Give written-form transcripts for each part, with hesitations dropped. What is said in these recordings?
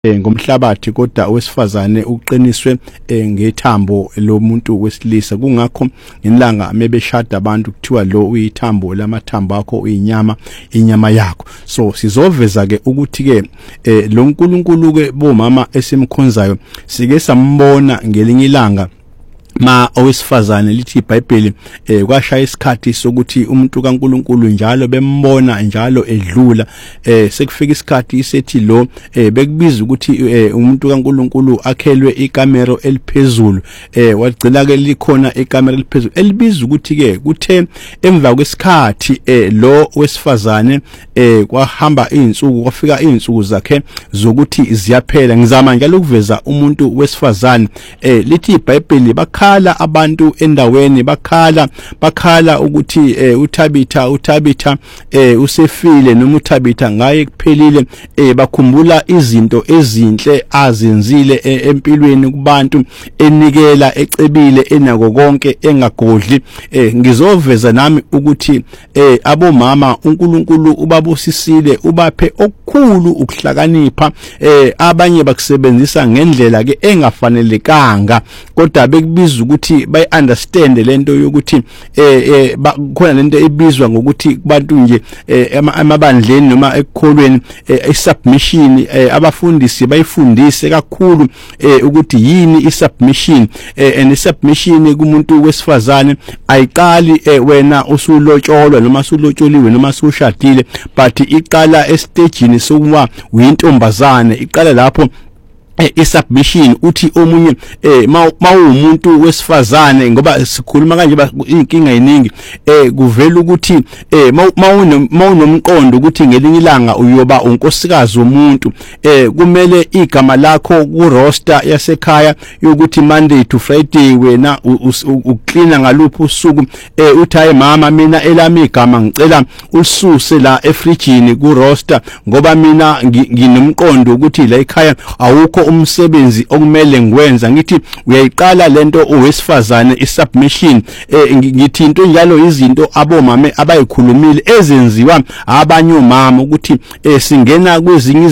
ngomhlabathi kodwa owesifazane uqiniswe ngethambo lomuntu wesilisa. Kungakho ngelanga mebeshada abantu kuthiwa lo uyithambo lamathambo akho uyinyama inyama yakho. So sizoveza ke ukuthi ke lo nkulunkulu ke bomama esimkhonzayo sike sambona ngelinye ilanga ma owesifazane lithi iBhayibheli kwashaya isikhathi sokuthi umuntu kaNkulunkulu njalo bembona njalo edlula sekufika isikhathi isethi lo bekubiza ukuthi umuntu kaNkulunkulu akhelwe ikamero eliphezulu wagcina ke likhona ikamero eliphezulu elibiza ukuthi ke kuthe emva kwesikhathi lo wesifazane kwahamba izinsuku kwafika izinsuku zakhe zokuthi ziyaphela. Ngizama njalo ukuveza umuntu wesifazane lithi iBhayibheli bakhala abantu endaweni bakhala ukuthi uThabitha usefile noma uThabitha ngaye kuphelile bakhumbula izinto ezinhle azenzile empilweni kubantu enikela ecebile enako konke engagodli. Ngizoveza nami ukuthi abomama uNkulunkulu ubabusisile ubaphe okukhulu ukuhlakanipha abanye bakusebenzisa ngendlela ke engafanelekanga kodwa bekubiza ukuthi bay understand lento yokuthi khona lento ebizwa ngokuthi kubantu nje amabandleni noma ekukholweni isubmission abafundisi bayifundise kakhulu ukuthi yini isubmission and isubmission kumuntu wesifazane ayiqali wena usulotsholwa noma usulotsholiwe noma usushadile but iqala estageni sokuba uyintombazane iqala lapho isubmission uthi omunye mawumuntu wesifazane ngoba sikhuluma kanje inkinga eningi kuvela ukuthi mawunomqondo ukuthi ngelinye ilanga uyoba unkosikazi womuntu kumele igama lakho ku roster yasekhaya yokuthi Monday to Friday wena ucleana ngaluphi usuku uthi hayi mama mina elami igama ngicela ulisuse la efrijini ku roster ngoba mina nginomqondo ukuthi la ekhaya awukho umsebenzi okumele ngwenza. Ngithi uyayiqala lento owesifazane isubmission ngithi into njalo izinto abomama abayikhulumile ezenziwa abanye omama ukuthi singena kwezinye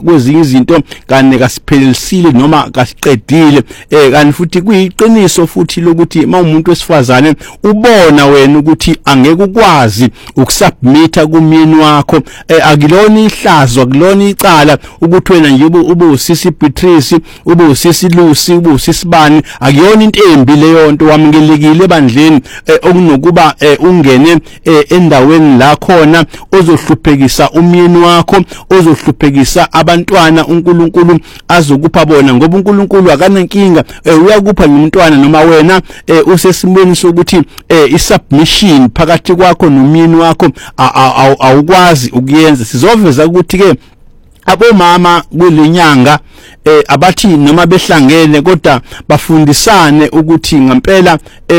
izinto kane kasiphelisile noma kasiqedile kanti futhi kuyiqiniso futhi lokuthi mawumuntu wesifazane ubona wena ukuthi angeke ukwazi ukusubmita kumyeni wakho akilona ihlazo akulona icala ukuthi wena nje ube usisi Beatrice ube usisi Lucy ube usisibani akuyona into embi leyo nto wamukelekile ebandleni okunokuba ungene endaweni la khona ozohluphekisa umyeni wakho ozohluphekisa abantwana uNkulunkulu azokupha bona ngoba uNkulunkulu akanankinga uyakupha umntwana noma wena usesimweni sokuthi isubmission phakathi kwakho nomyeni wakho awukwazi ukuyenza. Sizoveza ukuthi ke abomama kulenyanga abathi noma behlangene kodwa bafundisane ukuthi ngempela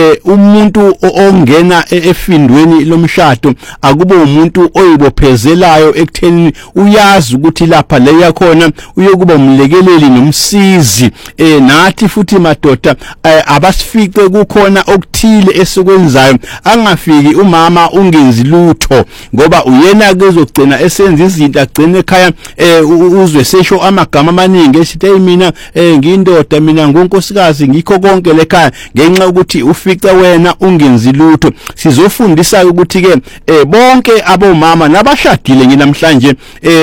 umuntu ongena efindweni lomshado akube umuntu oyibophezelayo ekutheni uyazi ukuthi lapha le yakhona uyokuba umlekeleli nomsizi nathi futhi madoda abasifice kukhona okuthile esikwenzayo angafiki umama ungenzi lutho ngoba uyena ke uzogcina esenza izinto agcine ekhaya uzwe sesho amagama amaningi esithi mina ngiyindoda mina ngonkosikazi ngikho konke lekhaya ngenxa ukuthi ufica wena ungenzi lutho. Sizofundisa ukuthi ke bonke abomama nabashadile namhlanje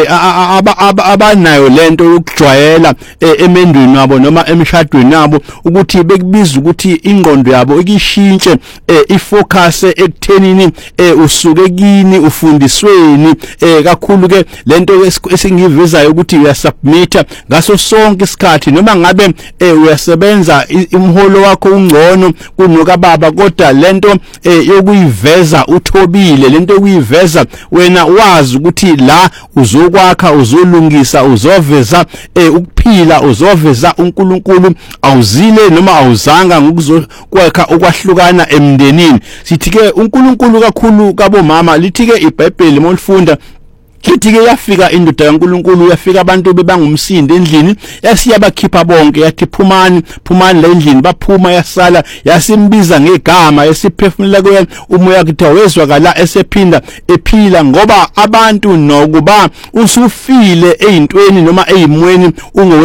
abanayo lento yokujwayela emendweni wabo noma emshadweni wabo ukuthi bekubiza ukuthi ingqondo yabo ikishintshe ifocus ekuthenini usuke kini ufundisweni kakhulu ke lento esingivezayo ukuthi uyasubmita ngaso sonke isikhathi noma ngabe uyasebenza umholo wakho ungcono kunoka baba kodwa lento yokuyiveza uthobile lento yokuyiveza wena wazi ukuthi la uzokwakha uzolungisa uzoveza ukuphila uzoveza uNkulunkulu awuzile noma awuzanga ngokuzokwakha okwahlukana emndenini. Sithi ke uNkulunkulu kakhulu kabomama lithi ke iBhayibheli molifunda Kithi-ke yafika indoda kaNkulunkulu, yafika abantu bebangumsindo endlini, yasiyabakhipha bonke, yathi phumani la endlini. Baphuma, yasala, yasimbiza ngegama, yasiphefumula kuye umoya, kuthiwa wezwakala esephinda ephila, ngoba abantu nokuba usufile eyintweni noma eyimweni